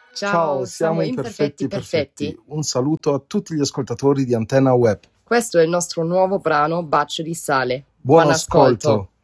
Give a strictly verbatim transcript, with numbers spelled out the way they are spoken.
Ciao, siamo Imperfetti Perfetti. Un saluto a tutti gli ascoltatori di Antenna Web. Questo è il nostro nuovo brano Bacio di sale. Buon, Buon ascolto. ascolto.